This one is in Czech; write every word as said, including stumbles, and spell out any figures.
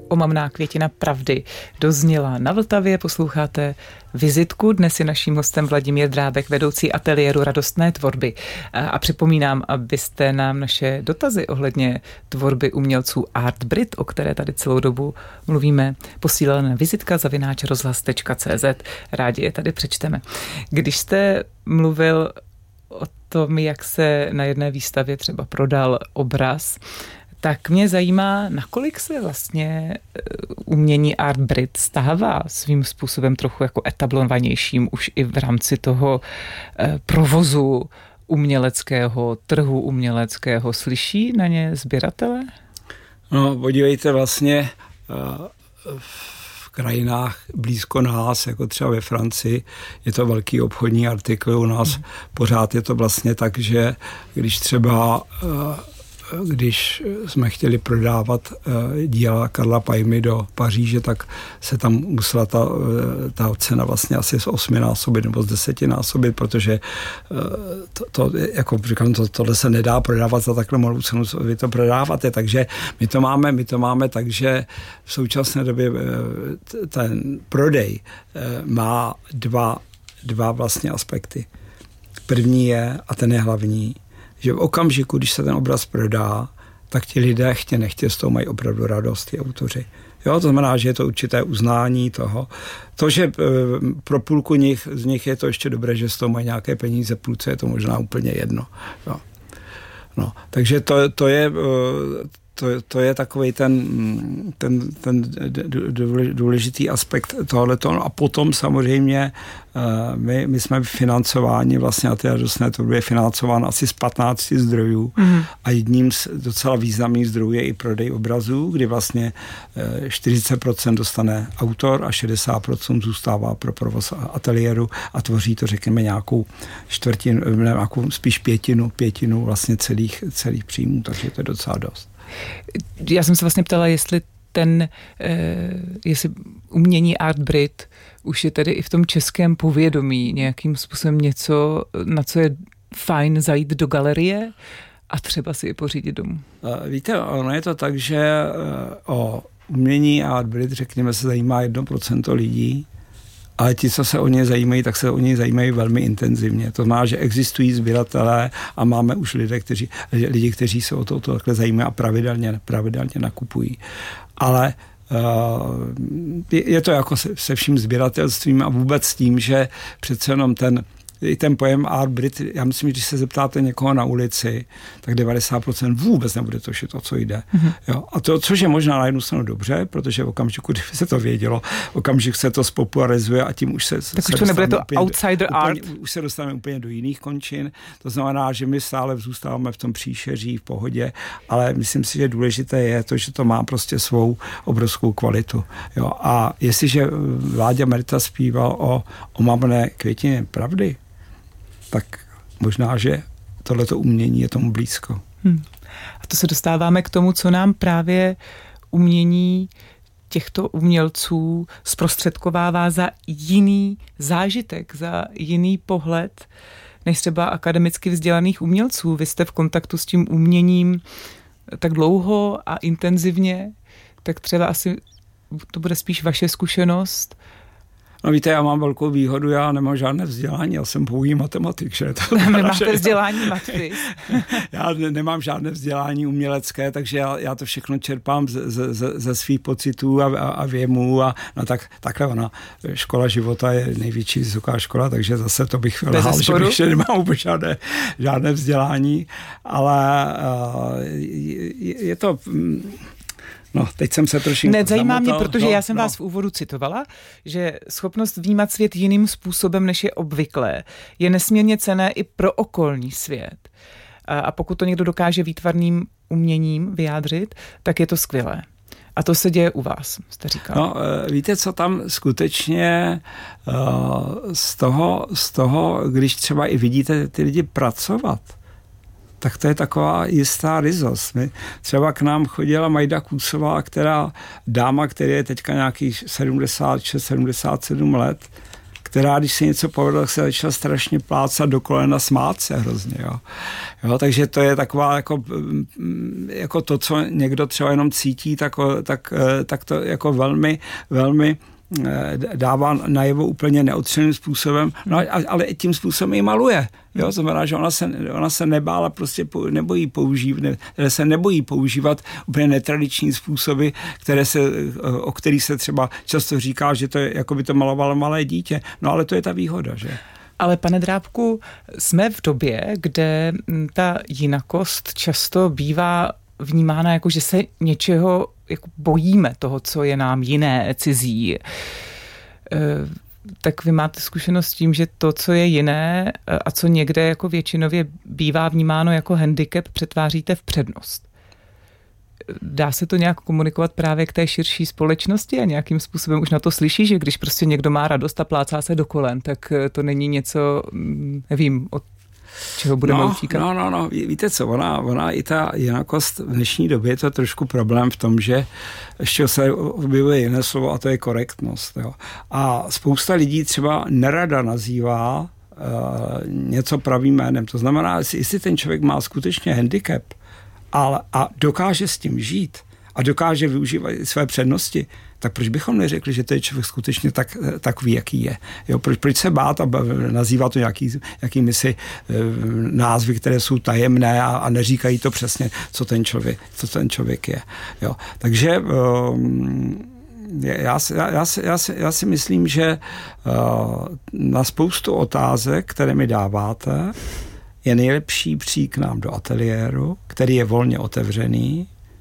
Omamná květina pravdy dozněla na Vltavě. Posloucháte Vizitku. Dnes je naším hostem Vladimír Drábek, vedoucí ateliéru radostné tvorby. A připomínám, abyste nám naše dotazy ohledně tvorby umělců Artbrit, o které tady celou dobu mluvíme, posílali na vizitka zavináč rozhlas tečka cé zet. Rádi je tady přečteme. Když jste mluvil o tom, jak se na jedné výstavě třeba prodal obraz, tak mě zajímá, nakolik se vlastně umění Artbrit stává svým způsobem trochu jako etablovanějším už i v rámci toho provozu uměleckého, trhu uměleckého. Slyší na ně sběratele? No, podívejte, vlastně v krajinách blízko nás, jako třeba ve Francii, je to velký obchodní artikl. U nás hmm. pořád je to vlastně tak, že když třeba když jsme chtěli prodávat díla Karla Pajmy do Paříže, tak se tam musela ta, ta cena vlastně asi z osminásobit nebo z desetinásobit, protože to, to jako říkám, to, tohle se nedá prodávat za takhle malou cenu, vy to prodáváte, takže my to máme, my to máme takže v současné době ten prodej má dva, dva vlastně aspekty. První je, a ten je hlavní, že v okamžiku, když se ten obraz prodá, tak ti lidé chtě nechtě z toho mají opravdu radost, ty autoři. Jo, to znamená, že je to určité uznání toho. To, že pro půlku nich, z nich je to ještě dobré, že z toho mají nějaké peníze, půlce je to možná úplně jedno. Jo. No, takže to, to je... To, to je takový ten, ten, ten důležitý aspekt tohoto. A potom samozřejmě my, my jsme financováni, vlastně a ty radostné tvorby je financován asi z patnácti zdrojů mm. a jedním z docela významných zdrojů je i prodej obrazů, kdy vlastně čtyřicet procent dostane autor a šedesát procent zůstává pro provoz ateliéru a tvoří to, řekněme, nějakou čtvrtinu, nějakou spíš pětinu, pětinu vlastně celých, celých příjmů, takže to je docela dost. Já jsem se vlastně ptala, jestli ten, eh, jestli umění Artbrit už je tedy i v tom českém povědomí nějakým způsobem něco, na co je fajn zajít do galerie a třeba si i pořídit domů. Víte, ono je to tak, že o umění Artbrit, řekněme, se zajímá jedno procento lidí, ale ti, co se o ně zajímají, tak se o ně zajímají velmi intenzivně. To znamená, že existují sběratelé a máme už lidé, kteří, lidi, kteří se o to, to takhle zajímají a pravidelně, pravidelně nakupují. Ale uh, je to jako se, se vším sběratelstvím a vůbec s tím, že přece jenom ten i ten pojem Artbrit, já myslím, že když se zeptáte někoho na ulici, tak devadesát procent vůbec nebude to to, co jde. Mm-hmm. Jo? A to, což je možná na jednu stranu dobře, protože v okamžiku, kdyby se to vědělo, v okamžiku se to spopularizuje a tím už se... Tak se už to nebude to úplně, outsider úplně, art. Už se dostaneme úplně do jiných končin. To znamená, že my stále zůstáváme v tom příšeří, v pohodě, ale myslím si, že důležité je to, že to má prostě svou obrovskou kvalitu. Jo? A jestliže Vláďa Merta zpíval o omamné květině pravdy, tak možná, že tohleto umění je tomu blízko. Hmm. A to se dostáváme k tomu, co nám právě umění těchto umělců zprostředkovává za jiný zážitek, za jiný pohled, než třeba akademicky vzdělaných umělců. Vy jste v kontaktu s tím uměním tak dlouho a intenzivně, tak třeba asi to bude spíš vaše zkušenost. No víte, já mám velkou výhodu, já nemám žádné vzdělání, já jsem pouhý matematik, že? To Nemáte vzdělání matky. Já nemám žádné vzdělání umělecké, takže já, já to všechno čerpám ze, ze, ze svých pocitů a, a, a věmů a no tak, takhle ona, škola života je největší vysoká škola, takže zase to bych lhal, že bych nemám úplně žádné, žádné vzdělání, ale uh, je, je to... No, teď jsem se trošku Nezajímá zamotal. mě, protože no, já jsem no. vás v úvodu citovala, že schopnost vnímat svět jiným způsobem, než je obvyklé, je nesmírně cenné i pro okolní svět. A pokud to někdo dokáže výtvarným uměním vyjádřit, tak je to skvělé. A to se děje u vás, jste říkal. No, víte, co tam skutečně z toho, z toho, když třeba i vidíte ty lidi pracovat, tak to je taková jistá ryzost. My, třeba k nám chodila Majda Kůsová, která dáma, která je teďka nějakých sedmdesát šest sedmdesát sedm let, která, když se něco povedlo, tak se začala strašně plácat do kolena, smát se hrozně. Jo. Jo, takže to je taková jako, jako to, co někdo třeba jenom cítí, tak, tak, tak to jako velmi, velmi dává najevo úplně neotřeným způsobem, no, ale tím způsobem i maluje. Jo, znamená, že ona se, ona se nebála, prostě nebojí používat, ne, se nebojí používat úplně netradiční způsoby, které se, o kterých se třeba často říká, že to je, jako by to malovalo malé dítě. No ale to je ta výhoda, že? Ale pane Drábku, jsme v době, kde ta jinakost často bývá vnímána jako, že se něčeho jako bojíme, toho, co je nám jiné, cizí. E, tak vy máte zkušenost s tím, že to, co je jiné a co někde jako většinově bývá vnímáno jako handicap, přetváříte v přednost. Dá se to nějak komunikovat právě k té širší společnosti a nějakým způsobem už na to slyší, že když prostě někdo má radost a plácá se do kolen, tak to není něco, nevím, od čeho budeme no, utíkat? No, no, no, víte co, ona, ona i ta jinakost v dnešní době je to trošku problém v tom, že ještě se objevuje jiné slovo a to je korektnost. Jo. A spousta lidí třeba nerada nazývá uh, něco pravým jménem. To znamená, jestli, jestli ten člověk má skutečně handicap ale, a dokáže s tím žít a dokáže využívat své přednosti, tak proč bychom neřekli, že to je člověk skutečně tak, takový, jaký je? Jo, proč, proč se bát a nazývá to nějaký, jakými si e, názvy, které jsou tajemné a, a neříkají to přesně, co ten člověk, co ten člověk je. Jo, takže um, já, já, já, si, já, si, já si myslím, že uh, na spoustu otázek, které mi dáváte, je nejlepší přijít k nám do ateliéru, který je volně otevřený